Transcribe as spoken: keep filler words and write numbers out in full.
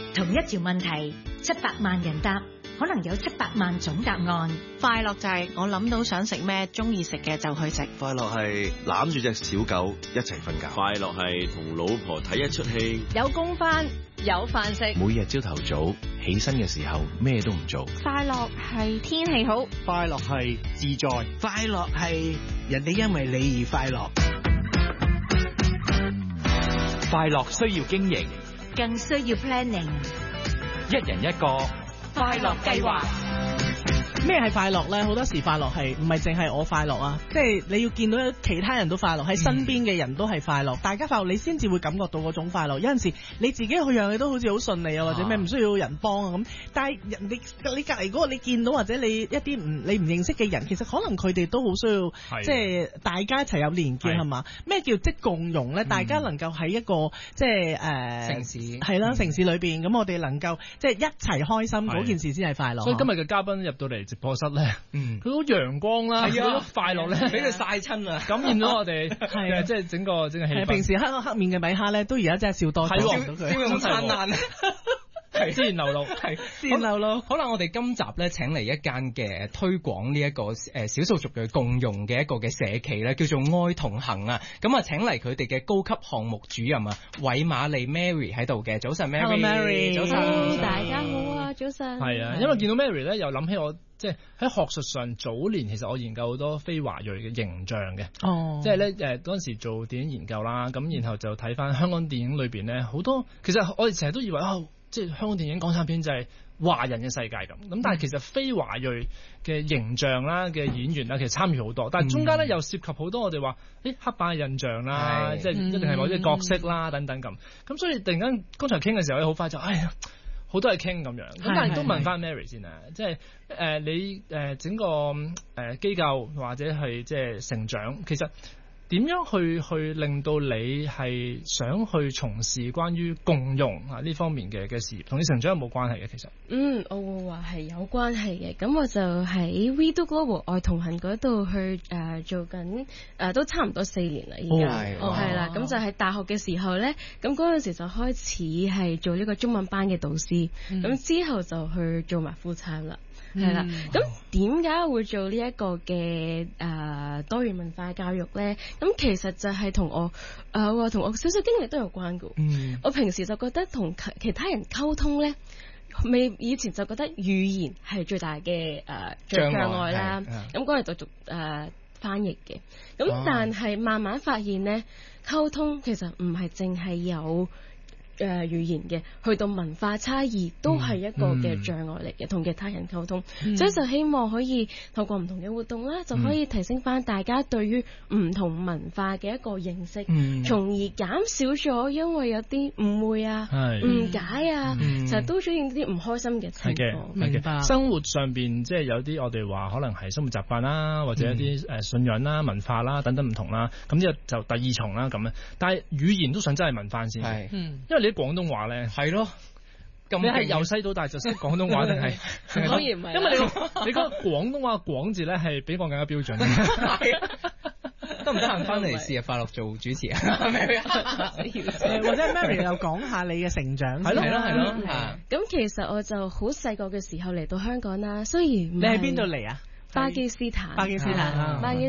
同一條問題，七百萬人答，可能有七百萬種答案。 快樂就係我諗到想食咩，中意食嘅就去食。 快樂係攬住隻小狗一齊瞓覺。 快樂係同老婆睇一出戲。 有工返，有飯食。 每日朝頭早起身嘅時候咩都唔做。 快樂係天氣好。 快樂係自在。 快樂係人哋因為你而快樂。 快樂需要經營， 更需要 planning。 一人一個快樂計劃。 咩係快樂咧？好多時快樂係唔係淨係我快樂啊？即係你要見到其他人都快樂，喺身邊嘅人都係快樂，嗯、大家快樂，你先至會感覺到嗰種快樂。有陣時你自己去樣嘢都好似好順利啊，或者咩唔需要人幫啊咁。但係人哋你隔離嗰個你見到或者你一啲唔你唔認識嘅人，其實可能佢哋都好需要，即係大家一齊有連結係嘛？咩叫即共融咧？嗯、大家能夠喺一個即係誒、呃、 城市係啦，城市裏邊咁，我哋能夠即係一齊開心嗰件事先係快樂。 所以今日嘅嘉賓入到嚟直播室咧，嗯，佢好陽光啦， 係啊， 快樂咧， 俾佢曬親啊， 感染咗我哋，係啊，即係整個整個氣氛。 平時黑黑面嘅米哈咧，都而家真係笑多咗， 笑笑咁燦爛。 係自然流露， 係自然流露。 可能我哋今集咧請嚟一間嘅推廣呢一個誒少數族裔共融嘅一個嘅社企咧，叫做愛同行啊。咁啊，請嚟佢哋嘅高級項目主任啊，韋瑪莉 Mary 喺度嘅。早晨 Mary， 早晨， 大家好啊，早晨。 係啊，因為見到 Mary 咧，又諗起我即係喺學術上早年其實我研究好多非華裔嘅形象嘅。哦，即係咧誒嗰陣時做電影研究啦，咁然後就睇翻香港電影裏邊咧好多，其實我哋成日都以為啊。哦即係香港電影港產片就係華人嘅世界咁，咁但係其實非華裔嘅形象啦嘅演員啦，其實參與好多，但係中間咧又涉及好多我哋話誒黑板嘅印象啦，即係一定係某啲角色啦等等咁，咁所以突然間剛才傾嘅時候咧，好快就哎呀好多嘢傾咁樣，咁但係都問翻 Mary 先啊，即係誒你誒整個誒機構或者係即係成長，其實。點樣去去令到你係想去從事關於共融啊呢方面嘅嘅事業，同你成長有冇關係嘅？其實嗯，我會話係有關係嘅。咁我就喺 We Do Global 愛同行嗰度去誒、呃、做緊誒、呃、都差唔多四年啦，而家哦係啦。咁就喺大學嘅時候咧，咁嗰陣時就開始係做呢個中文班嘅導師，咁、嗯、之後就去做埋 full time 啦。係啦，咁點解會做呢一個嘅誒、呃、多元文化教育咧？咁其實就係同我誒話同我少少經歷都有關嘅。嗯，我平時就覺得同其他人溝通咧，未以前就覺得語言係最大嘅誒、呃、障礙啦。咁嗰日就讀誒、呃、翻譯嘅，咁、哦、但係慢慢發現咧，溝通其實唔係淨係有。誒、呃、語言嘅，去到文化差異都係一個嘅障礙嚟嘅，同、嗯、其他人溝通，嗯、所以就希望可以透過唔同嘅活動啦，就可以提升翻大家對於唔同文化嘅一個認識，嗯、從而減少咗因為有啲誤會啊、誤解啊，其實、嗯、都出現啲唔開心嘅情況。 明白。生活上邊即係有啲我哋話可能係生活習慣啦，或者一啲誒信仰啦、文化啦等等唔同啦，咁呢個就第二重啦咁樣。但係語言都想真係問翻先，係，因為你。啲廣東話咧係咯，你係由細到大就識廣東話定係？ 當然唔係， 因為你個你個廣東話廣字咧係比我更加標準。 得唔得閒翻嚟試下快樂做主持啊？ 或者 Mary 又講下你嘅成長。 係咯係咯係咯。 咁其實我就好細個嘅時候嚟到香港啦，雖然你喺邊度嚟啊？ 巴基斯坦。 巴基斯坦。 巴基